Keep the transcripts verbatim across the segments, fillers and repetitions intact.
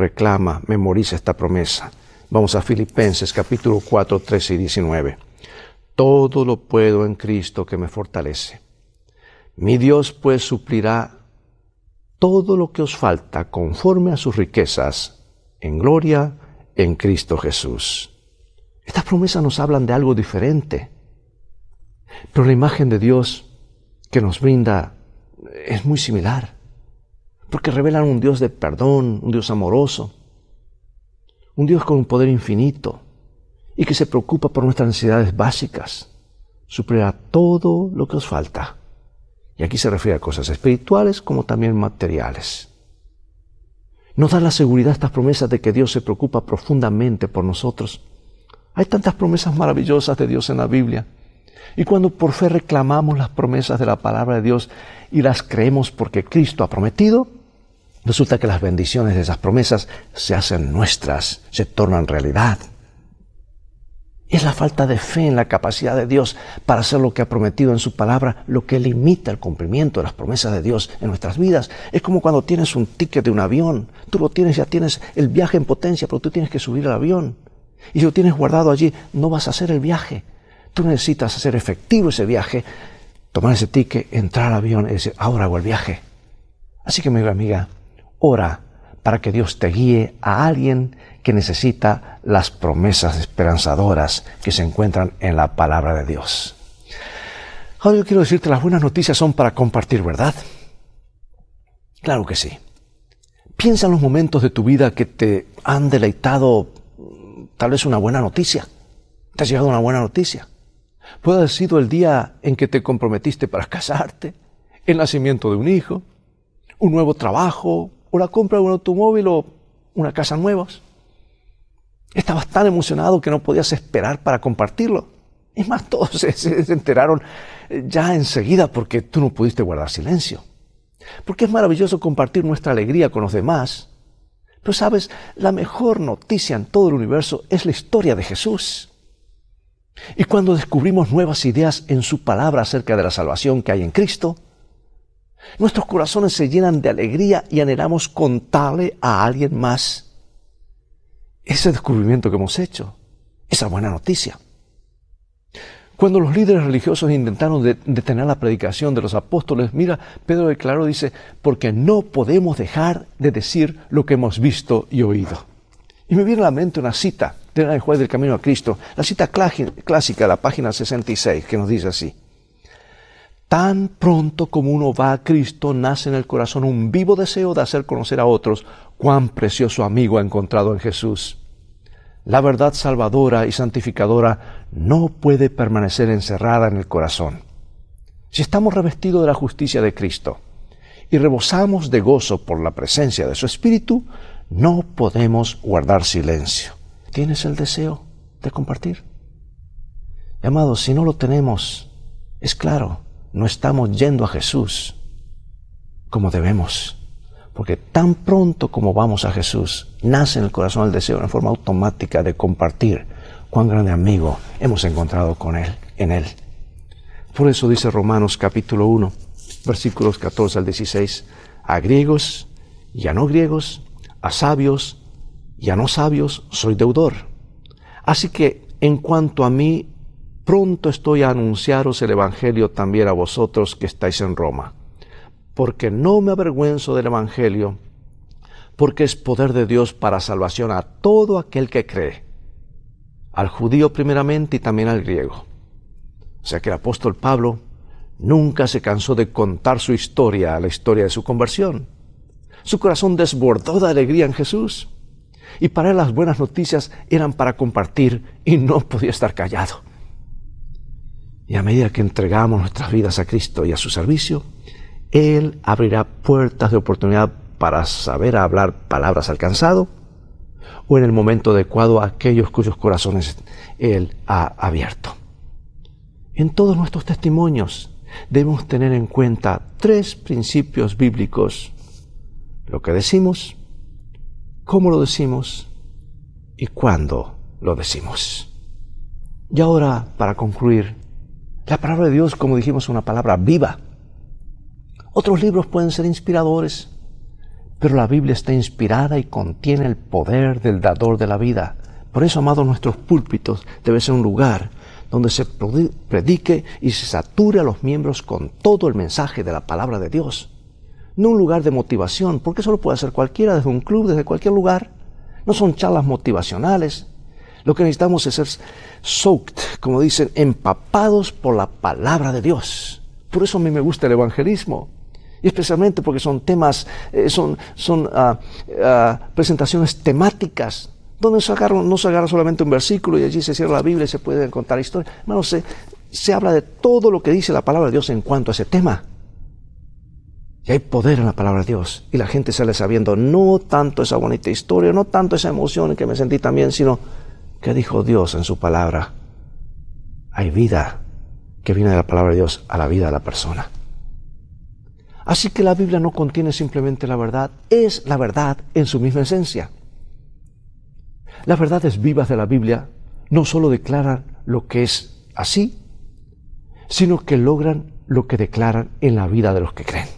reclama, memoriza esta promesa. Vamos a Filipenses capítulo cuatro, trece y diecinueve. Todo lo puedo en Cristo que me fortalece. Mi Dios pues suplirá todo lo que os falta conforme a sus riquezas en gloria en Cristo Jesús. Estas promesas nos hablan de algo diferente, pero la imagen de Dios que nos brinda es muy similar, porque revelan un Dios de perdón, un Dios amoroso, un Dios con un poder infinito y que se preocupa por nuestras necesidades básicas, suplirá todo lo que os falta. Y aquí se refiere a cosas espirituales como también materiales. Nos da la seguridad estas promesas de que Dios se preocupa profundamente por nosotros. Hay tantas promesas maravillosas de Dios en la Biblia. Y cuando por fe reclamamos las promesas de la palabra de Dios y las creemos porque Cristo ha prometido, resulta que las bendiciones de esas promesas se hacen nuestras, se tornan realidad. Es la falta de fe en la capacidad de Dios para hacer lo que ha prometido en su palabra lo que limita el cumplimiento de las promesas de Dios en nuestras vidas. Es como cuando tienes un ticket de un avión. Tú lo tienes, ya tienes el viaje en potencia, pero tú tienes que subir al avión. Y si lo tienes guardado allí, no vas a hacer el viaje. Tú necesitas hacer efectivo ese viaje, tomar ese ticket, entrar al avión y decir, ahora hago el viaje. Así que, amigo y amiga, ora para que Dios te guíe a alguien que necesita las promesas esperanzadoras que se encuentran en la palabra de Dios. Ahora yo quiero decirte, las buenas noticias son para compartir, ¿verdad? Claro que sí. Piensa en los momentos de tu vida que te han deleitado tal vez una buena noticia. Te ha llegado una buena noticia. Puede haber sido el día en que te comprometiste para casarte, el nacimiento de un hijo, un nuevo trabajo, o la compra de un automóvil o una casa nueva. Estabas tan emocionado que no podías esperar para compartirlo. Es más, todos se, se enteraron ya enseguida porque tú no pudiste guardar silencio. Porque es maravilloso compartir nuestra alegría con los demás. Pero sabes, la mejor noticia en todo el universo es la historia de Jesús. Y cuando descubrimos nuevas ideas en su palabra acerca de la salvación que hay en Cristo, nuestros corazones se llenan de alegría y anhelamos contarle a alguien más ese descubrimiento que hemos hecho, esa buena noticia. Cuando los líderes religiosos intentaron de, detener la predicación de los apóstoles, mira, Pedro declaró, dice, porque no podemos dejar de decir lo que hemos visto y oído. Y me viene a la mente una cita de el juez del camino a Cristo, la cita clásica de la página sesenta y seis, que nos dice así: tan pronto como uno va a Cristo, nace en el corazón un vivo deseo de hacer conocer a otros cuán precioso amigo ha encontrado en Jesús. La verdad salvadora y santificadora no puede permanecer encerrada en el corazón. Si estamos revestidos de la justicia de Cristo y rebosamos de gozo por la presencia de su Espíritu, no podemos guardar silencio. ¿Tienes el deseo de compartir? Y, amados, si no lo tenemos, es claro, no estamos yendo a Jesús como debemos. Porque tan pronto como vamos a Jesús, nace en el corazón el deseo en forma automática de compartir cuán grande amigo hemos encontrado con Él, en Él. Por eso dice Romanos capítulo uno, versículos catorce al dieciséis, a griegos y a no griegos, a sabios y a no sabios, soy deudor. Así que en cuanto a mí, pronto estoy a anunciaros el Evangelio también a vosotros que estáis en Roma. Porque no me avergüenzo del Evangelio, porque es poder de Dios para salvación a todo aquel que cree, al judío primeramente y también al griego. O sea que el apóstol Pablo nunca se cansó de contar su historia, la historia de su conversión. Su corazón desbordó de alegría en Jesús, y para él las buenas noticias eran para compartir y no podía estar callado. Y a medida que entregamos nuestras vidas a Cristo y a su servicio, Él abrirá puertas de oportunidad para saber hablar palabras al cansado o en el momento adecuado a aquellos cuyos corazones Él ha abierto. En todos nuestros testimonios debemos tener en cuenta tres principios bíblicos: lo que decimos, cómo lo decimos y cuándo lo decimos. Y ahora, para concluir, la palabra de Dios, como dijimos, es una palabra viva. Otros libros pueden ser inspiradores, Pero la Biblia está inspirada y contiene el poder del dador de la vida. Por eso, amados, nuestros púlpitos debe ser un lugar donde se predique y se sature a los miembros con todo el mensaje de la palabra de Dios. No un lugar de motivación, porque eso lo puede hacer cualquiera, desde un club, desde cualquier lugar. No son charlas motivacionales. Lo que necesitamos es ser soaked, como dicen, empapados por la palabra de Dios. Por eso a mí me gusta el evangelismo. Y especialmente porque son temas, eh, son, son uh, uh, presentaciones temáticas, donde se agarra, no se agarra solamente un versículo y allí se cierra la Biblia y se pueden contar historias. Hermanos, se, se habla de todo lo que dice la palabra de Dios en cuanto a ese tema. Y hay poder en la palabra de Dios. Y la gente sale sabiendo no tanto esa bonita historia, no tanto esa emoción en que me sentí también, sino que dijo Dios en su palabra. Hay vida que viene de la palabra de Dios a la vida de la persona. Así que la Biblia no contiene simplemente la verdad, es la verdad en su misma esencia. Las verdades vivas de la Biblia no solo declaran lo que es así, sino que logran lo que declaran en la vida de los que creen.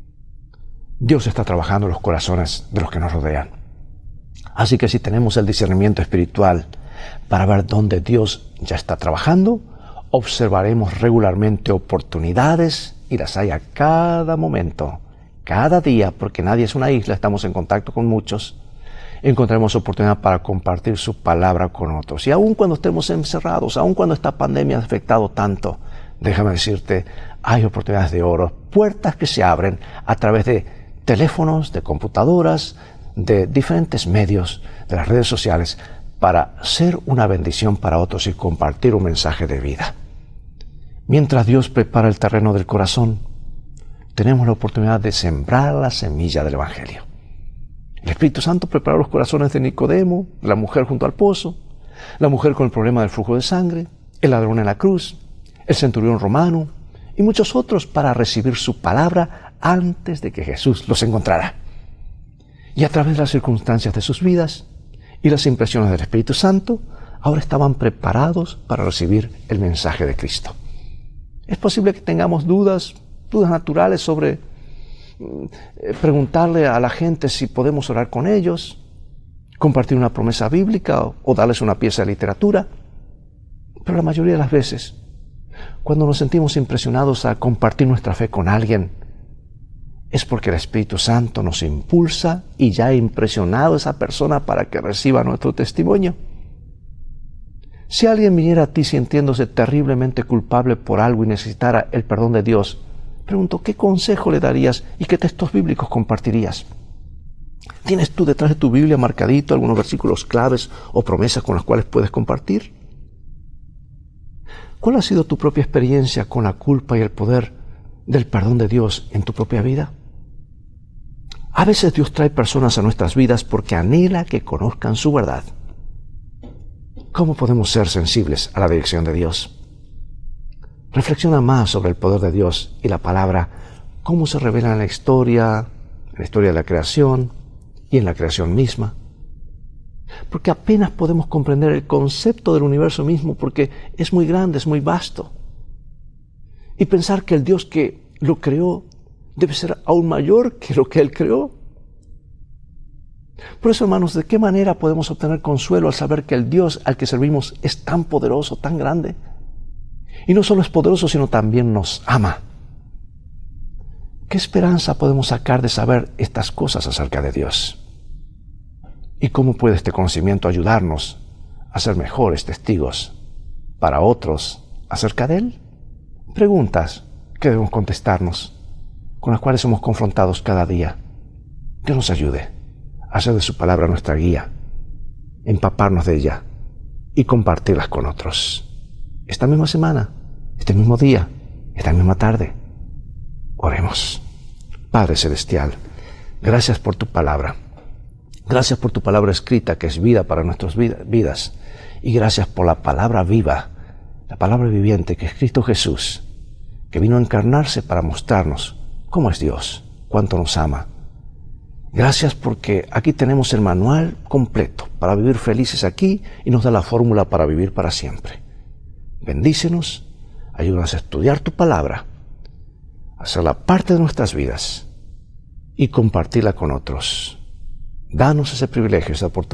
Dios está trabajando en los corazones de los que nos rodean. Así que si tenemos el discernimiento espiritual para ver dónde Dios ya está trabajando, observaremos regularmente oportunidades y las hay a cada momento, cada día, porque nadie es una isla, estamos en contacto con muchos. Encontraremos oportunidad para compartir su palabra con otros. Y aun cuando estemos encerrados, aun cuando esta pandemia ha afectado tanto, déjame decirte, hay oportunidades de oro, puertas que se abren a través de teléfonos, de computadoras, de diferentes medios, de las redes sociales, para ser una bendición para otros y compartir un mensaje de vida. Mientras Dios prepara el terreno del corazón, tenemos la oportunidad de sembrar la semilla del Evangelio. El Espíritu Santo preparó los corazones de Nicodemo, de la mujer junto al pozo, la mujer con el problema del flujo de sangre, el ladrón en la cruz, el centurión romano y muchos otros para recibir su palabra antes de que Jesús los encontrara. Y a través de las circunstancias de sus vidas y las impresiones del Espíritu Santo, ahora estaban preparados para recibir el mensaje de Cristo. Es posible que tengamos dudas, dudas naturales sobre eh, preguntarle a la gente si podemos orar con ellos, compartir una promesa bíblica o, o darles una pieza de literatura. Pero la mayoría de las veces, cuando nos sentimos impresionados a compartir nuestra fe con alguien, es porque el Espíritu Santo nos impulsa y ya ha impresionado a esa persona para que reciba nuestro testimonio. Si alguien viniera a ti sintiéndose terriblemente culpable por algo y necesitara el perdón de Dios, pregunto, ¿qué consejo le darías y qué textos bíblicos compartirías? ¿Tienes tú detrás de tu Biblia marcadito algunos versículos claves o promesas con las cuales puedes compartir? ¿Cuál ha sido tu propia experiencia con la culpa y el poder del perdón de Dios en tu propia vida? A veces Dios trae personas a nuestras vidas porque anhela que conozcan su verdad. ¿Cómo podemos ser sensibles a la dirección de Dios? Reflexiona más sobre el poder de Dios y la palabra, cómo se revela en la historia, en la historia de la creación y en la creación misma. Porque apenas podemos comprender el concepto del universo mismo porque es muy grande, es muy vasto. Y pensar que el Dios que lo creó debe ser aún mayor que lo que Él creó. Por eso, hermanos, ¿de qué manera podemos obtener consuelo al saber que el Dios al que servimos es tan poderoso, tan grande? Y no solo es poderoso, sino también nos ama. ¿Qué esperanza podemos sacar de saber estas cosas acerca de Dios? ¿Y cómo puede este conocimiento ayudarnos a ser mejores testigos para otros acerca de Él? Preguntas que debemos contestarnos, con las cuales somos confrontados cada día. Dios nos ayude a hacer de su palabra nuestra guía, empaparnos de ella y compartirlas con otros. Esta misma semana, este mismo día, esta misma tarde, oremos. Padre Celestial, gracias por tu palabra. Gracias por tu palabra escrita, que es vida para nuestras vidas. Y gracias por la palabra viva, la palabra viviente, que es Cristo Jesús, que vino a encarnarse para mostrarnos cómo es Dios, cuánto nos ama. Gracias porque aquí tenemos el manual completo para vivir felices aquí y nos da la fórmula para vivir para siempre. Bendícenos, ayúdanos a estudiar tu palabra, a hacerla parte de nuestras vidas y compartirla con otros. Danos ese privilegio, esa oportunidad.